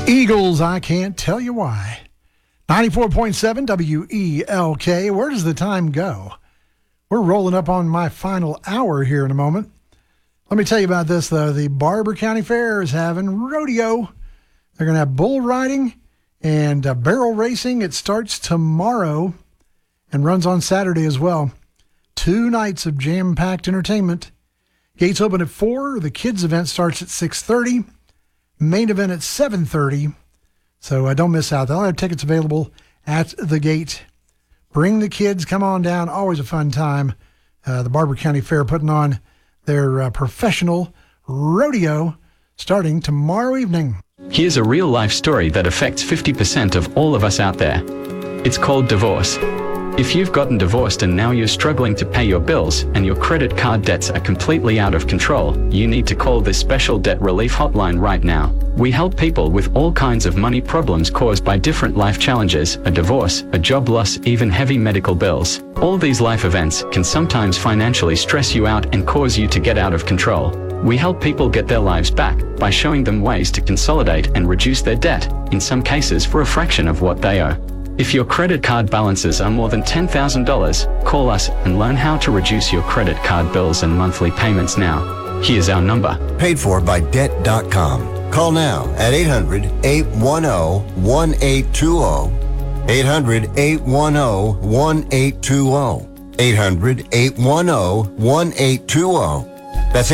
Eagles, I can't tell you why. 94.7 WELK. Where does the time go? We're rolling up on my final hour here in a moment. Let me tell you about this, though. The Barber County Fair is having rodeo. They're going to have bull riding and barrel racing. It starts tomorrow and runs on Saturday as well. 2 nights of jam-packed entertainment. Gates open at 4. The kids' event starts at 6:30. Main event at 7:30. So don't miss out. They'll have tickets available at the gate. Bring the kids. Come on down. Always a fun time. The Barber County Fair putting on their professional rodeo starting tomorrow evening. Here's a real-life story that affects 50% of all of us out there. It's called divorce. If you've gotten divorced and now you're struggling to pay your bills and your credit card debts are completely out of control, you need to call this special debt relief hotline right now. We help people with all kinds of money problems caused by different life challenges, a divorce, a job loss, even heavy medical bills. All these life events can sometimes financially stress you out and cause you to get out of control. We help people get their lives back by showing them ways to consolidate and reduce their debt, in some cases for a fraction of what they owe. If your credit card balances are more than $10,000, call us and learn how to reduce your credit card bills and monthly payments now. Here's our number. Paid for by Debt.com. Call now at 800-810-1820. 800-810-1820. 800-810-1820. That's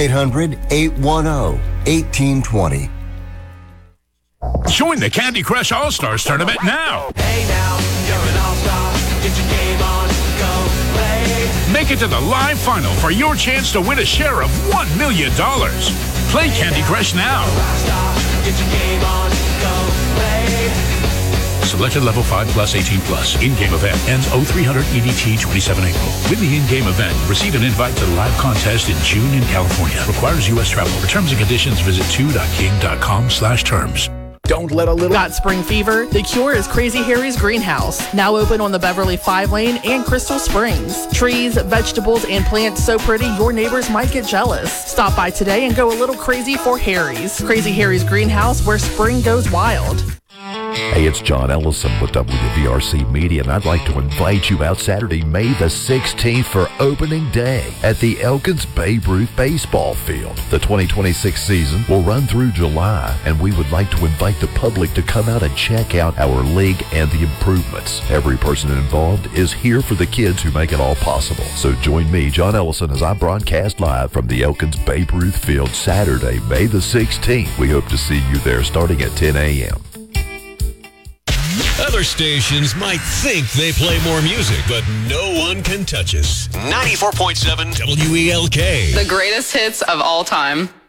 800-810-1820. Join the Candy Crush All-Stars Tournament now. Hey now, you're an all-star. Get your game on, go play. Make it to the live final for your chance to win a share of $1 million. Play Candy Crush now. Get your game on, go play. Selected level 5 plus 18 plus. In-game event ends 0300 EDT 27 April. Win the in-game event. Receive an invite to the live contest in June in California. Requires U.S. travel. For terms and conditions, visit 2.king.com/terms. Don't let a little... Got spring fever? The cure is Crazy Harry's Greenhouse, now open on the Beverly 5 Lane and Crystal Springs. Trees, vegetables, and plants so pretty your neighbors might get jealous. Stop by today and go a little crazy for Harry's. Crazy Harry's Greenhouse, where spring goes wild. Hey, it's John Ellison with WVRC Media, and I'd like to invite you out Saturday, May the 16th for opening day at the Elkins Babe Ruth Baseball Field. The 2026 season will run through July, and we would like to invite the public to come out and check out our league and the improvements. Every person involved is here for the kids who make it all possible. So join me, John Ellison, as I broadcast live from the Elkins Babe Ruth Field Saturday, May the 16th. We hope to see you there starting at 10 a.m. Other stations might think they play more music, but no one can touch us. 94.7 WELK. The greatest hits of all time.